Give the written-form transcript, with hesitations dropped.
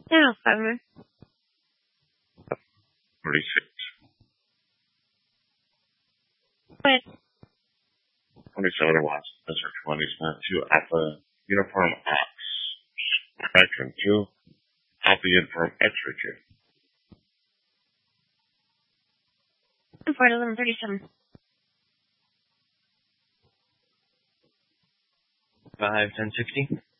Yeah, Fiverr. 46. Wait. 27 watts. Desert 20 Snap 2 Alpha Uniform Ox. Spectrum 2 Alpha Uniform X-Ray 2. 41137. 51060.